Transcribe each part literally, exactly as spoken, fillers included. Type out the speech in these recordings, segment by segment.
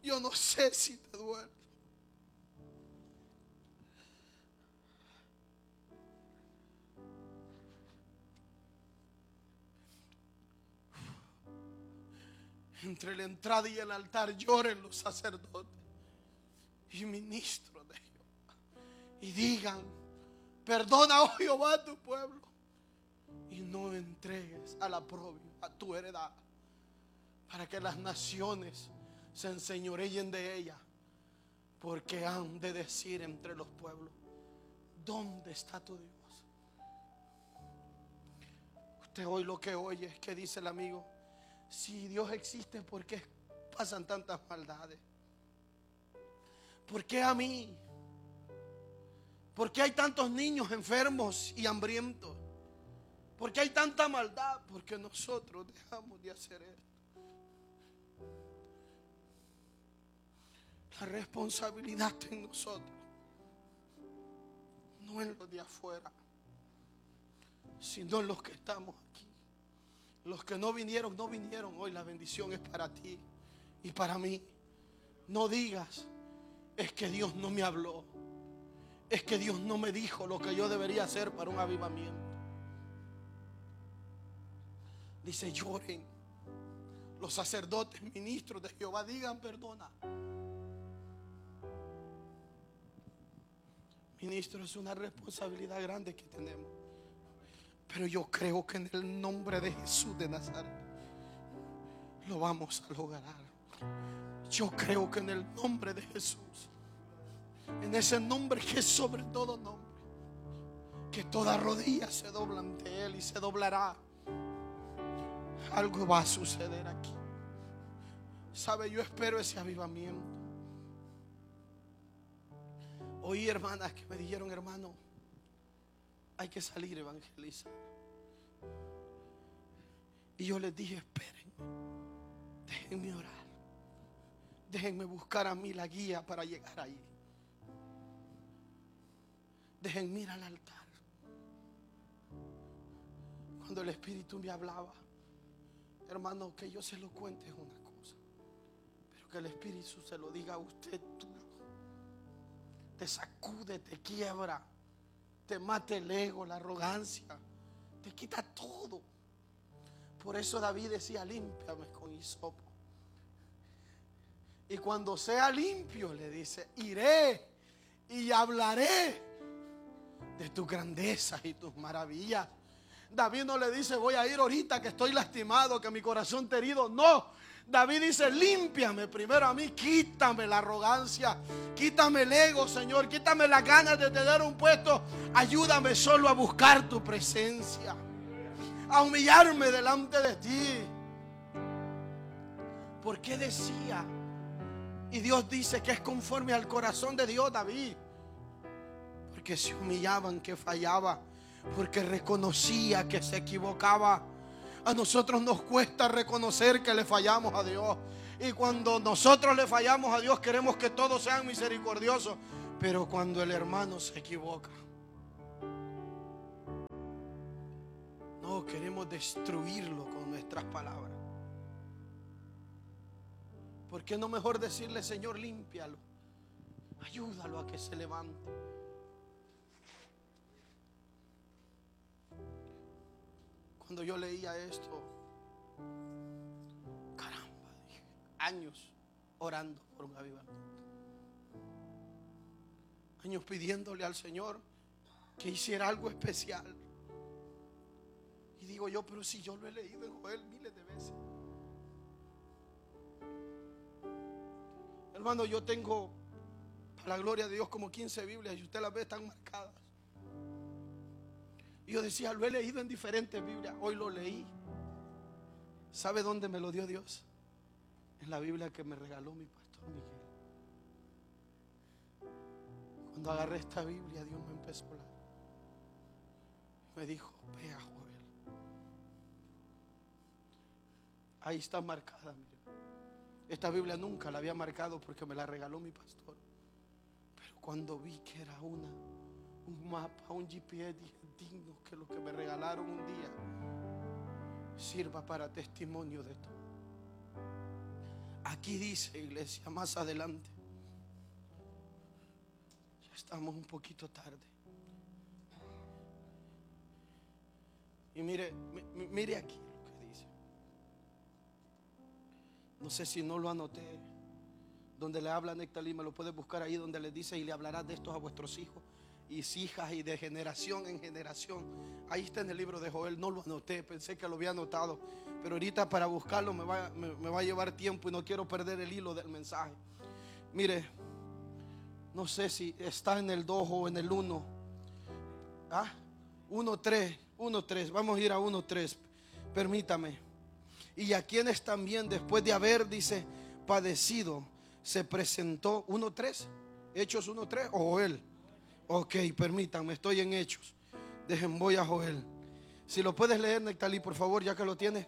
Yo no sé si te duele. Entre la entrada y el altar lloren los sacerdotes y ministros de Jehová y digan: perdona, oh Jehová, a tu pueblo, y no entregues a la propia a tu heredad, para que las naciones se enseñoreen de ella, porque han de decir entre los pueblos: ¿dónde está tu Dios? Usted hoy lo que oye es que dice el amigo: si Dios existe, ¿por qué pasan tantas maldades? ¿Por qué a mí? ¿Por qué hay tantos niños enfermos y hambrientos? ¿Por qué hay tanta maldad? Porque nosotros dejamos de hacer esto. La responsabilidad está en nosotros, no en los de afuera, sino en los que estamos aquí. Los que no vinieron, no vinieron. Hoy la bendición es para ti y para mí. No digas: es que Dios no me habló, es que Dios no me dijo lo que yo debería hacer para un avivamiento. Dice: lloren los sacerdotes, ministros de Jehová, digan: perdona. Ministro, es una responsabilidad grande que tenemos, pero yo creo que en el nombre de Jesús de Nazaret lo vamos a lograr. Yo creo que en el nombre de Jesús, en ese nombre que es sobre todo nombre, que toda rodilla se dobla ante Él y se doblará, algo va a suceder aquí. Sabe, yo espero ese avivamiento. Oí hermanas que me dijeron: hermano, hay que salir a evangelizar. Y yo les dije: esperen, déjenme orar, déjenme buscar a mí la guía para llegar allí. Déjenme ir al altar. Cuando el Espíritu me hablaba, hermano, que yo se lo cuente es una cosa, pero que el Espíritu se lo diga a usted duro, te sacude, te quiebra, te mata el ego, la arrogancia, te quita todo. Por eso David decía: límpiame con hisopo. Y cuando sea limpio, le dice: iré y hablaré de tu grandeza y tus maravillas. David no le dice: voy a ir ahorita que estoy lastimado, que mi corazón está herido. No, David dice: límpiame primero a mí, quítame la arrogancia, quítame el ego, Señor, quítame las ganas de tener un puesto. Ayúdame solo a buscar tu presencia, a humillarme delante de ti. ¿Por qué decía? Y Dios dice que es conforme al corazón de Dios, David, porque se humillaban, que fallaba, porque reconocía que se equivocaba. A nosotros nos cuesta reconocer que le fallamos a Dios, y cuando nosotros le fallamos a Dios queremos que todos sean misericordiosos, pero cuando el hermano se equivoca, no, queremos destruirlo con nuestras palabras. ¿Por qué no mejor decirle: Señor, límpialo, ayúdalo a que se levante? Cuando yo leía esto, caramba, dije, años orando por un avivamiento, años pidiéndole al Señor que hiciera algo especial. Y digo yo: pero si yo lo he leído en Joel miles de veces. Hermano, yo tengo, para la gloria de Dios, como quince Biblias, y usted las ve, están marcadas. Y yo decía: lo he leído en diferentes Biblias. Hoy lo leí. ¿Sabe dónde me lo dio Dios? En la Biblia que me regaló mi pastor Miguel. Cuando agarré esta Biblia, Dios me empezó a hablar. Me dijo: ve a Joel. Ahí está marcada, mire. Esta Biblia nunca la había marcado porque me la regaló mi pastor. Pero cuando vi que era una, un mapa, un G P S, dije: digno que lo que me regalaron un día sirva para testimonio de todo. Aquí dice, iglesia, más adelante. Ya estamos un poquito tarde. Y mire, mire aquí lo que dice. No sé si no lo anoté. Donde le habla Nectalí, me lo puedes buscar ahí, donde le dice: y le hablarás de estos a vuestros hijos y hijas, y de generación en generación. Ahí está en el libro de Joel. No lo anoté, pensé que lo había anotado, pero ahorita para buscarlo me va, me, me va a llevar tiempo y no quiero perder el hilo del mensaje. Mire, no sé si está en el dos o en el uno. Ah, uno tres, uno tres. Vamos a ir a uno tres. Permítame. Y a quienes también, después de haber, dice, padecido, se presentó. Uno tres, Hechos uno tres o Joel. Ok, permítanme, estoy en Hechos. Dejen, voy a Joel. Si lo puedes leer, Nectalí, por favor, ya que lo tienes.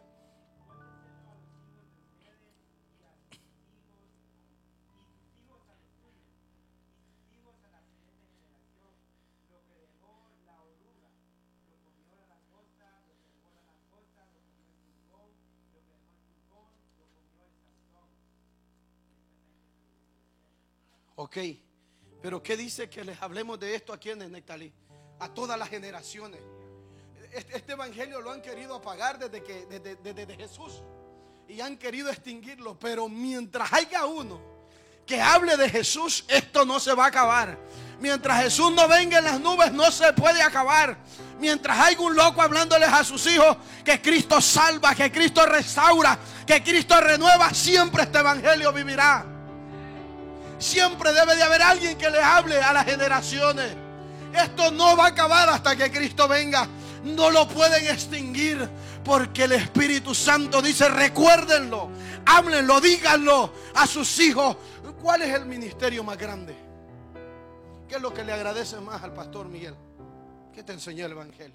Ok, pero ¿qué dice que les hablemos de esto a quienes, Nectalí? A todas las generaciones. Este, este evangelio lo han querido apagar desde que desde, desde, desde Jesús, y han querido extinguirlo. Pero mientras haya uno que hable de Jesús, esto no se va a acabar. Mientras Jesús no venga en las nubes, no se puede acabar. Mientras haya un loco hablándoles a sus hijos que Cristo salva, que Cristo restaura, que Cristo renueva, siempre este evangelio vivirá. Siempre debe de haber alguien que le hable a las generaciones. Esto no va a acabar hasta que Cristo venga. No lo pueden extinguir, porque el Espíritu Santo dice: recuérdenlo, háblenlo, díganlo a sus hijos. ¿Cuál es el ministerio más grande? ¿Qué es lo que le agradece más al pastor Miguel? ¿Qué te enseñó el evangelio?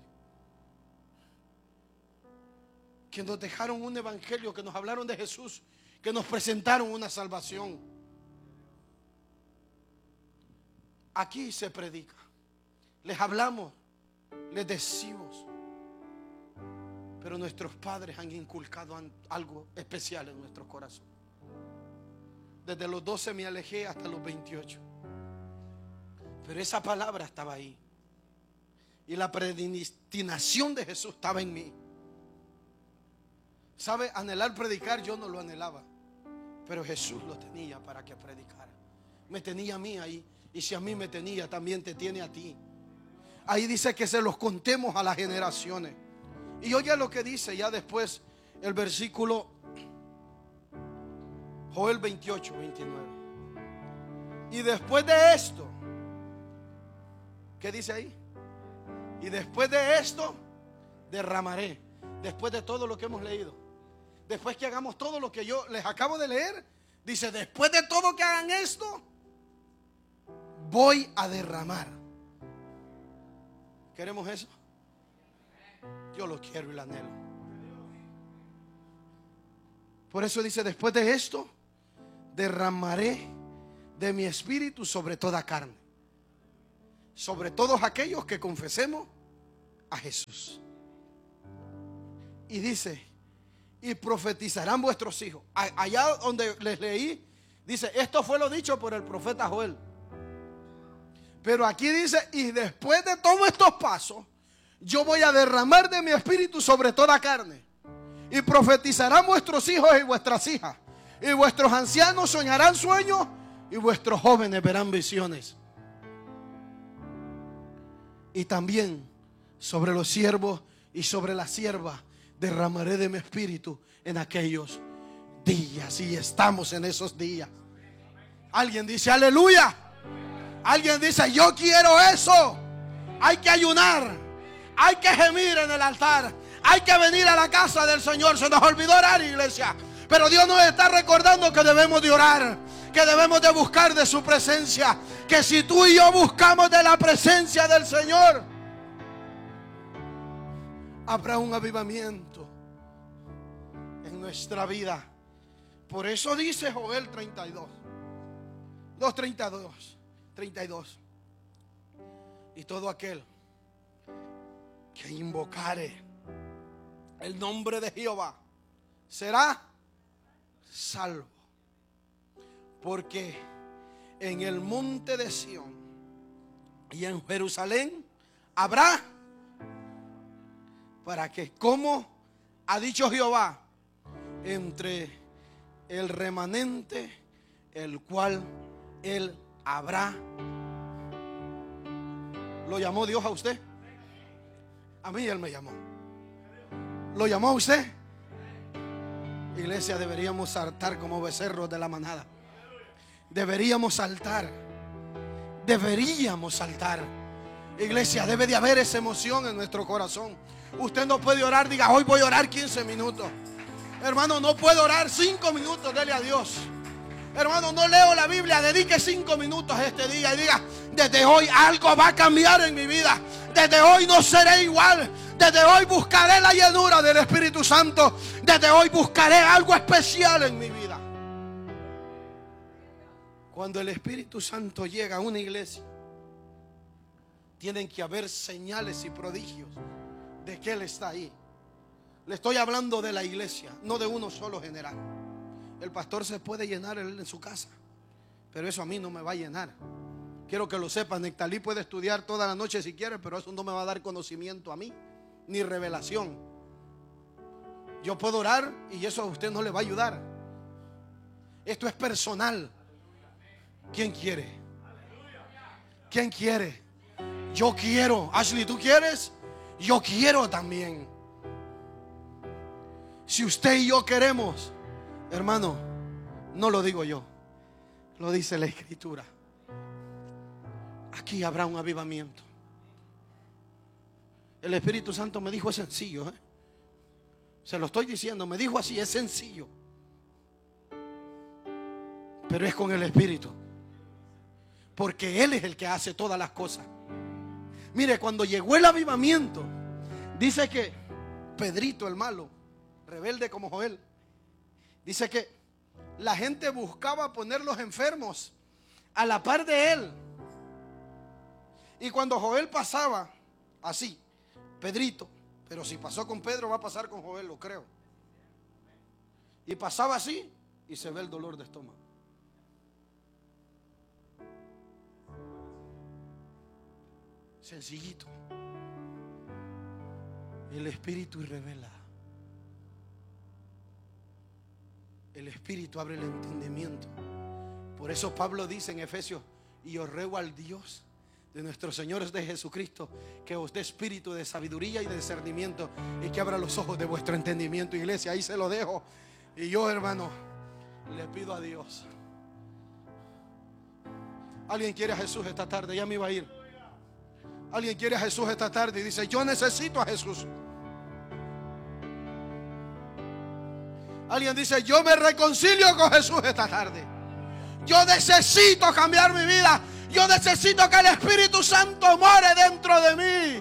Que nos dejaron un evangelio, que nos hablaron de Jesús, que nos presentaron una salvación. Aquí se predica, les hablamos, les decimos, pero nuestros padres han inculcado algo especial en nuestro corazón. Desde los doce me alejé hasta los veintiocho, pero esa palabra estaba ahí, y la predestinación de Jesús estaba en mí. ¿Sabe? Anhelar predicar, yo no lo anhelaba, pero Jesús lo tenía para que predicara. Me tenía a mí ahí. Y si a mí me tenía, también te tiene a ti. Ahí dice que se los contemos a las generaciones. Y oye lo que dice ya después el versículo Joel veintiocho, veintinueve. Y después de esto, ¿qué dice ahí? Y después de esto derramaré. Después de todo lo que hemos leído, después que hagamos todo lo que yo les acabo de leer, dice: después de todo que hagan esto, voy a derramar. ¿Queremos eso? Yo lo quiero y lo anhelo. Por eso dice: después de esto derramaré de mi espíritu sobre toda carne, sobre todos aquellos que confesemos a Jesús. Y dice: y profetizarán vuestros hijos. Allá donde les leí, dice: esto fue lo dicho por el profeta Joel. Pero aquí dice: y después de todos estos pasos, yo voy a derramar de mi espíritu sobre toda carne. Y profetizarán vuestros hijos y vuestras hijas. Y vuestros ancianos soñarán sueños, y vuestros jóvenes verán visiones. Y también sobre los siervos y sobre las siervas derramaré de mi espíritu en aquellos días. Y estamos en esos días. Alguien dice: aleluya. Alguien dice: yo quiero eso. Hay que ayunar, hay que gemir en el altar, hay que venir a la casa del Señor. Se nos olvidó orar, iglesia, pero Dios nos está recordando que debemos de orar, que debemos de buscar de su presencia. Que si tú y yo buscamos de la presencia del Señor, habrá un avivamiento en nuestra vida. Por eso dice Joel treinta y dos, dos treinta y dos, treinta y dos: y todo aquel que invocare el nombre de Jehová será salvo. Porque en el monte de Sión y en Jerusalén habrá, para que, como ha dicho Jehová, entre el remanente el cual él habrá. ¿Lo llamó Dios a usted? A mí él me llamó. ¿Lo llamó a usted? Iglesia, deberíamos saltar como becerros de la manada. Deberíamos saltar. Deberíamos saltar. Iglesia, debe de haber esa emoción en nuestro corazón. Usted no puede orar, diga, hoy voy a orar quince minutos. Hermano, no puede orar cinco minutos, dele a Dios. Hermano, no leo la Biblia, dedique cinco minutos a este día y diga, desde hoy algo va a cambiar en mi vida. Desde hoy no seré igual. Desde hoy buscaré la llenura del Espíritu Santo. Desde hoy buscaré algo especial en mi vida. Cuando el Espíritu Santo llega a una iglesia, tienen que haber señales y prodigios de que Él está ahí. Le estoy hablando de la iglesia, no de uno solo general. El pastor se puede llenar en su casa, pero eso a mí no me va a llenar. Quiero que lo sepan, Nectalí puede estudiar toda la noche si quiere, pero eso no me va a dar conocimiento a mí, ni revelación. Yo puedo orar y eso a usted no le va a ayudar. Esto es personal. ¿Quién quiere? ¿Quién quiere? Yo quiero. Ashley, ¿tú quieres? Yo quiero también. Si usted y yo queremos, hermano, no lo digo yo, lo dice la Escritura. Aquí habrá un avivamiento. El Espíritu Santo me dijo, es sencillo, ¿eh? Se lo estoy diciendo, me dijo así, es sencillo, pero es con el Espíritu, porque Él es el que hace todas las cosas. Mire, cuando llegó el avivamiento, dice que Pedrito el malo, rebelde como Joel, dice que la gente buscaba poner los enfermos a la par de él. Y cuando Joel pasaba así, Pedrito, pero si pasó con Pedro va a pasar con Joel, lo creo. Y pasaba así y se ve el dolor de estómago. Sencillito. El Espíritu revela. El Espíritu abre el entendimiento. Por eso Pablo dice en Efesios, y os ruego al Dios de nuestro Señor de Jesucristo, que os dé espíritu de sabiduría y de discernimiento, y que abra los ojos de vuestro entendimiento. Iglesia, ahí se lo dejo. Y yo, hermano, le pido a Dios. ¿Alguien quiere a Jesús esta tarde? Ya me iba a ir. ¿Alguien quiere a Jesús esta tarde? Y dice, yo necesito a Jesús. Alguien dice, yo me reconcilio con Jesús esta tarde. Yo necesito cambiar mi vida. Yo necesito que el Espíritu Santo more dentro de mí.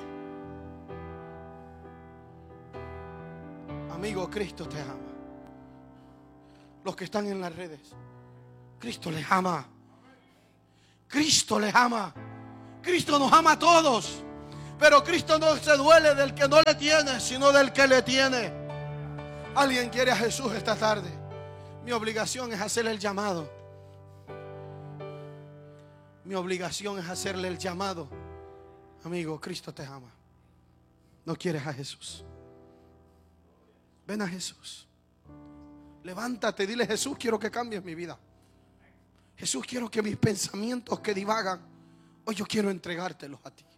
Amigo, Cristo te ama. Los que están en las redes, Cristo les ama. Cristo les ama. Cristo nos ama a todos. Pero Cristo no se duele del que no le tiene, sino del que le tiene. Alguien quiere a Jesús esta tarde. Mi obligación es hacerle el llamado. Mi obligación es hacerle el llamado. Amigo, Cristo te ama. ¿No quieres a Jesús? Ven a Jesús. Levántate, dile, Jesús, quiero que cambies mi vida. Jesús, quiero que mis pensamientos que divagan, hoy yo quiero entregártelos a ti.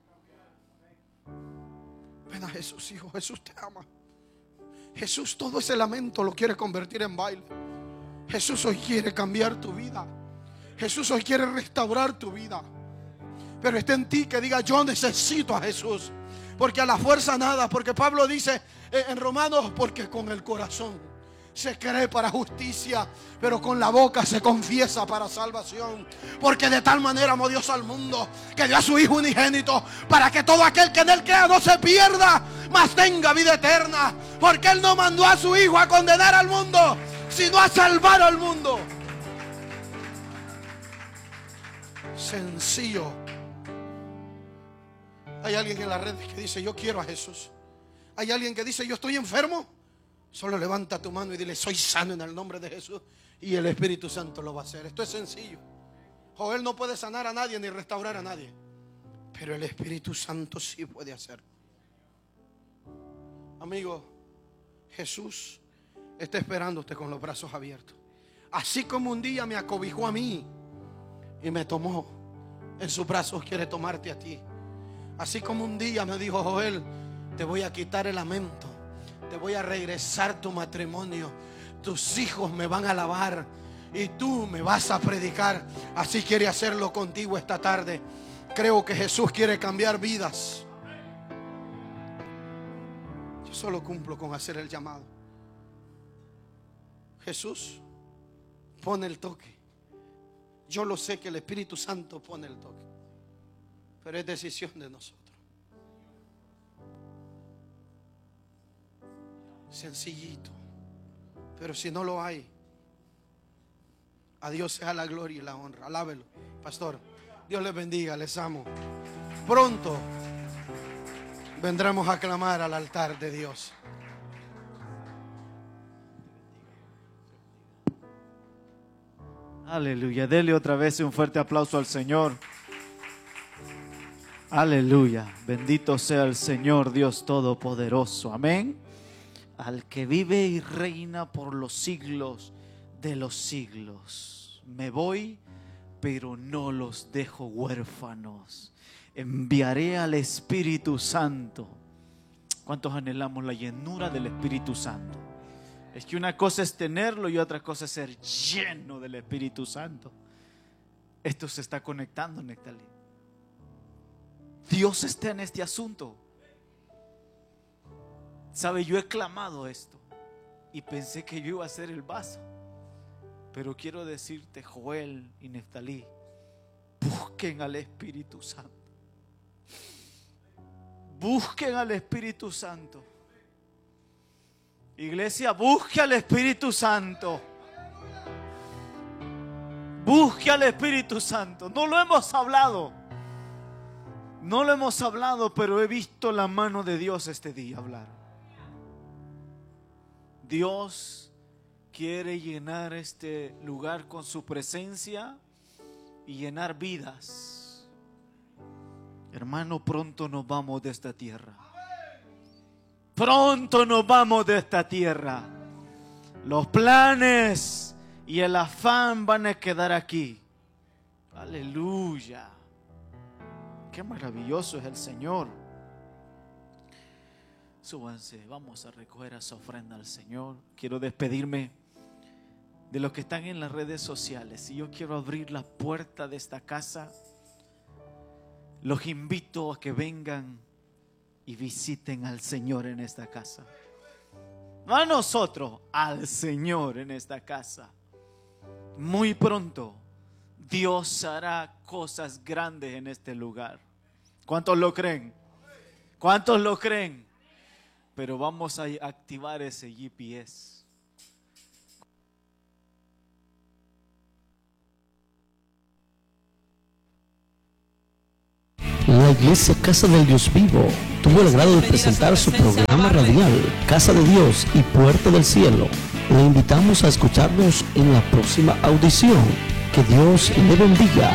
Ven a Jesús, hijo. Jesús te ama. Jesús todo ese lamento lo quiere convertir en baile. Jesús hoy quiere cambiar tu vida. Jesús hoy quiere restaurar tu vida. Pero está en ti que diga, yo necesito a Jesús. Porque a la fuerza nada. Porque Pablo dice en Romanos, porque con el corazón se cree para justicia, pero con la boca se confiesa para salvación. Porque de tal manera amó Dios al mundo, que dio a su Hijo unigénito, para que todo aquel que en él crea no se pierda, mas tenga vida eterna. Porque Él no mandó a su Hijo a condenar al mundo, sino a salvar al mundo. Sencillo. Hay alguien en las redes que dice, yo quiero a Jesús. Hay alguien que dice, yo estoy enfermo. Solo levanta tu mano y dile: soy sano en el nombre de Jesús. Y el Espíritu Santo lo va a hacer. Esto es sencillo. Joel no puede sanar a nadie ni restaurar a nadie, pero el Espíritu Santo sí puede hacer. Amigo, Jesús está esperándote con los brazos abiertos. Así como un día me acobijó a mí y me tomó en sus brazos, quiere tomarte a ti. Así como un día me dijo: Joel, te voy a quitar el lamento, te voy a regresar tu matrimonio, tus hijos me van a alabar y tú me vas a predicar. Así quiere hacerlo contigo esta tarde. Creo que Jesús quiere cambiar vidas. Yo solo cumplo con hacer el llamado. Jesús pone el toque. Yo lo sé que el Espíritu Santo pone el toque, pero es decisión de nosotros. Sencillito. Pero si no lo hay, a Dios sea la gloria y la honra. Alábelo, pastor. Dios les bendiga, les amo. Pronto vendremos a clamar al altar de Dios. Aleluya. Dele otra vez un fuerte aplauso al Señor. Aleluya. Bendito sea el Señor Dios Todopoderoso. Amén. Al que vive y reina por los siglos de los siglos. Me voy, pero no los dejo huérfanos. Enviaré al Espíritu Santo. ¿Cuántos anhelamos la llenura del Espíritu Santo? Es que una cosa es tenerlo y otra cosa es ser lleno del Espíritu Santo. Esto se está conectando, Nectalí. Dios está en este asunto. Sabe, yo he clamado esto y pensé que yo iba a ser el vaso. Pero quiero decirte, Joel y Neftalí, busquen al Espíritu Santo. Busquen al Espíritu Santo. Iglesia, busque al Espíritu Santo. Busque al Espíritu Santo. No lo hemos hablado. No lo hemos hablado, pero he visto la mano de Dios este día hablar. Dios quiere llenar este lugar con su presencia y llenar vidas. Hermano, pronto nos vamos de esta tierra. Pronto nos vamos de esta tierra. Los planes y el afán van a quedar aquí. Aleluya. Qué maravilloso es el Señor. Súbanse, vamos a recoger esa ofrenda al Señor. Quiero despedirme de los que están en las redes sociales. Y yo quiero abrir la puerta de esta casa. Los invito a que vengan y visiten al Señor en esta casa. No a nosotros, al Señor en esta casa. Muy pronto Dios hará cosas grandes en este lugar. ¿Cuántos lo creen? ¿Cuántos lo creen? Pero vamos a activar ese G P S. La Iglesia Casa del Dios Vivo tuvo el agrado de presentar su programa radial Casa de Dios y Puerta del Cielo. Le invitamos a escucharnos en la próxima audición. Que Dios le bendiga.